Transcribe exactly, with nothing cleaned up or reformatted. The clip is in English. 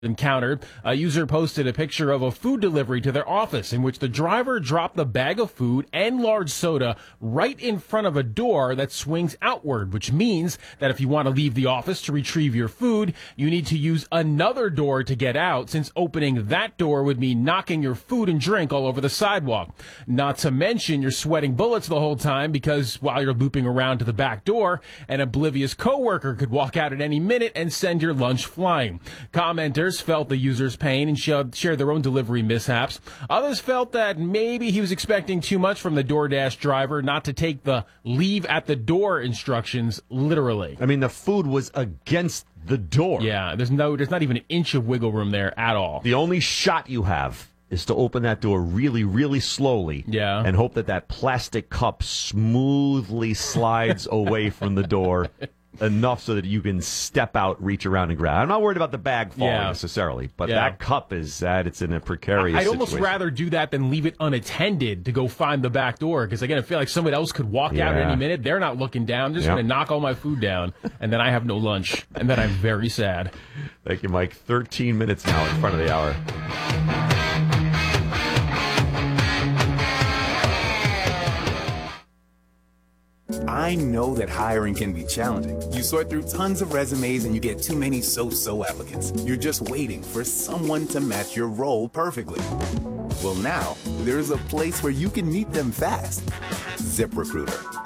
encountered. A user posted a picture of a food delivery to their office in which the driver dropped the bag of food and large soda right in front of a door that swings outward, which means that if you want to leave the office to retrieve your food, you need to use another door to get out, since opening that door would mean knocking your food and drink all over the sidewalk. Not to mention you're sweating bullets the whole time because while you're looping around to the back door, an oblivious coworker could walk out at any minute and send your lunch flying. Commenters felt the user's pain and shared their own delivery mishaps. Others felt that maybe he was expecting too much from the DoorDash driver not to take the leave at the door instructions literally. I mean, the food was against the door. Yeah, there's no, there's not even an inch of wiggle room there at all. The only shot you have is to open that door really, really slowly. Yeah. And hope that that plastic cup smoothly slides away from the door enough so that you can step out, reach around, and grab. I'm not worried about the bag falling Yeah. necessarily, but Yeah. that cup is that it's in a precarious I'd almost situation. rather do that than leave it unattended to go find the back door, because again, I feel like somebody else could walk out at Yeah. any minute. They're not looking down. They're just Yep. going to knock all my food down, and then I have no lunch, and then I'm very sad. Thank you, Mike. thirteen minutes now in front of the hour. I know that hiring can be challenging. You sort through tons of resumes and you get too many so-so applicants. You're just waiting for someone to match your role perfectly. Well, now, there's a place where you can meet them fast. ZipRecruiter.